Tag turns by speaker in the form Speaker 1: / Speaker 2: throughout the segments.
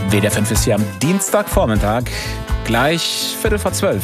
Speaker 1: WDR 5 ist hier am Dienstagvormittag, gleich 11:45.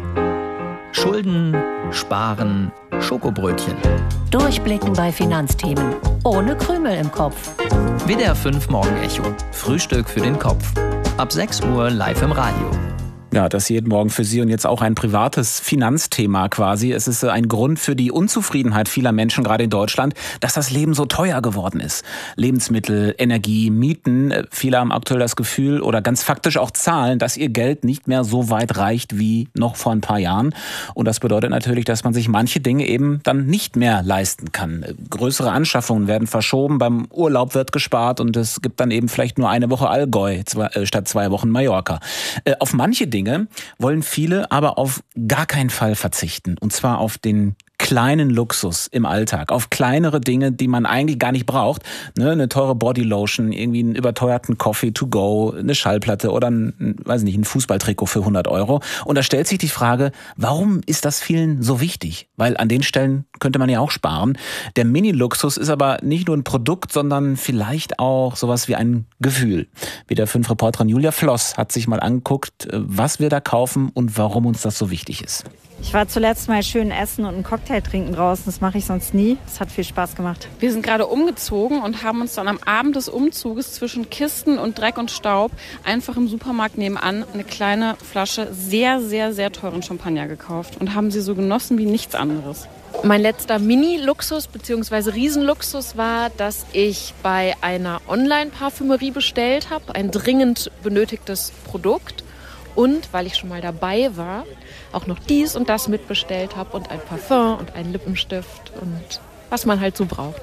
Speaker 2: Schulden, Sparen, Schokobrötchen.
Speaker 3: Durchblicken bei Finanzthemen. Ohne Krümel im Kopf.
Speaker 2: WDR 5 Morgenecho. Frühstück für den Kopf. Ab 6 Uhr live im Radio.
Speaker 1: Ja, das jeden Morgen für Sie und jetzt auch ein privates Finanzthema quasi. Es ist ein Grund für die Unzufriedenheit vieler Menschen, gerade in Deutschland, dass das Leben so teuer geworden ist. Lebensmittel, Energie, Mieten. Viele haben aktuell das Gefühl oder ganz faktisch auch Zahlen, dass ihr Geld nicht mehr so weit reicht wie noch vor ein paar Jahren. Und das bedeutet natürlich, dass man sich manche Dinge eben dann nicht mehr leisten kann. Größere Anschaffungen werden verschoben, beim Urlaub wird gespart und es gibt dann eben vielleicht nur eine Woche Allgäu statt 2 Wochen Mallorca. Auf manche Dinge wollen viele aber auf gar keinen Fall verzichten. Und zwar auf den kleinen Luxus im Alltag, auf kleinere Dinge, die man eigentlich gar nicht braucht. Ne, eine teure Bodylotion, irgendwie einen überteuerten Coffee to go, eine Schallplatte oder ein Fußballtrikot für 100 €. Und da stellt sich die Frage, warum ist das vielen so wichtig? Weil an den Stellen könnte man ja auch sparen. Der Mini-Luxus ist aber nicht nur ein Produkt, sondern vielleicht auch sowas wie ein Gefühl. WDR 5 Reporterin Julia Floss hat sich mal angeguckt, was wir da kaufen und warum uns das so wichtig ist.
Speaker 4: Ich war zuletzt mal schön essen und einen Cocktail trinken draußen. Das mache ich sonst nie. Es hat viel Spaß gemacht.
Speaker 5: Wir sind gerade umgezogen und haben uns dann am Abend des Umzuges zwischen Kisten und Dreck und Staub einfach im Supermarkt nebenan eine kleine Flasche sehr, sehr, sehr teuren Champagner gekauft und haben sie so genossen wie nichts anderes.
Speaker 6: Mein letzter Mini-Luxus bzw. Riesenluxus war, dass ich bei einer Online-Parfümerie bestellt habe, ein dringend benötigtes Produkt. Und, weil ich schon mal dabei war, auch noch dies und das mitbestellt habe und ein Parfum und einen Lippenstift und was man halt so braucht.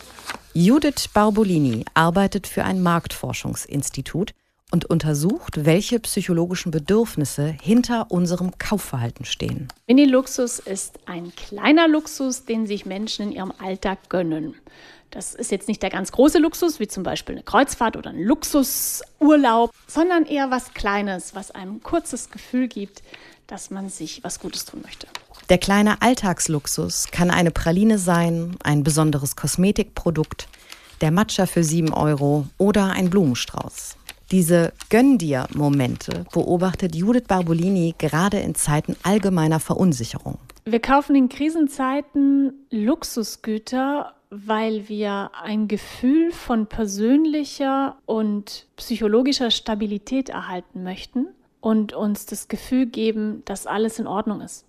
Speaker 7: Judith Barbolini arbeitet für ein Marktforschungsinstitut und untersucht, welche psychologischen Bedürfnisse hinter unserem Kaufverhalten stehen.
Speaker 8: Mini-Luxus ist ein kleiner Luxus, den sich Menschen in ihrem Alltag gönnen. Das ist jetzt nicht der ganz große Luxus, wie zum Beispiel eine Kreuzfahrt oder ein Luxusurlaub, sondern eher was Kleines, was einem ein kurzes Gefühl gibt, dass man sich was Gutes tun möchte.
Speaker 7: Der kleine Alltagsluxus kann eine Praline sein, ein besonderes Kosmetikprodukt, der Matcha für 7 € oder ein Blumenstrauß. Diese Gönn-dir-Momente beobachtet Judith Barbolini gerade in Zeiten allgemeiner Verunsicherung.
Speaker 8: Wir kaufen in Krisenzeiten Luxusgüter, weil wir ein Gefühl von persönlicher und psychologischer Stabilität erhalten möchten und uns das Gefühl geben, dass alles in Ordnung ist.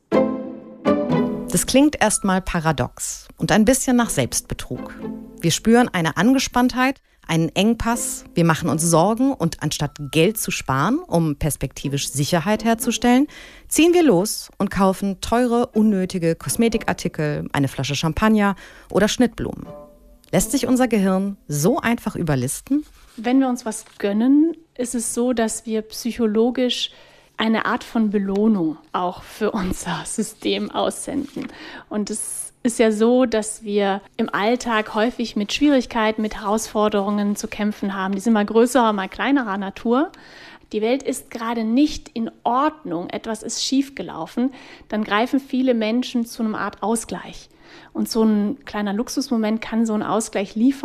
Speaker 7: Das klingt erstmal paradox und ein bisschen nach Selbstbetrug. Wir spüren eine Angespanntheit, einen Engpass, wir machen uns Sorgen und anstatt Geld zu sparen, um perspektivisch Sicherheit herzustellen, ziehen wir los und kaufen teure, unnötige Kosmetikartikel, eine Flasche Champagner oder Schnittblumen. Lässt sich unser Gehirn so einfach überlisten?
Speaker 8: Wenn wir uns was gönnen, ist es so, dass wir psychologisch eine Art von Belohnung auch für unser System aussenden. Und es ist ja so, dass wir im Alltag häufig mit Schwierigkeiten, mit Herausforderungen zu kämpfen haben. Die sind mal größerer, mal kleinerer Natur. Die Welt ist gerade nicht in Ordnung, etwas ist schiefgelaufen. Dann greifen viele Menschen zu einer Art Ausgleich. Und so ein kleiner Luxusmoment kann so einen Ausgleich liefern.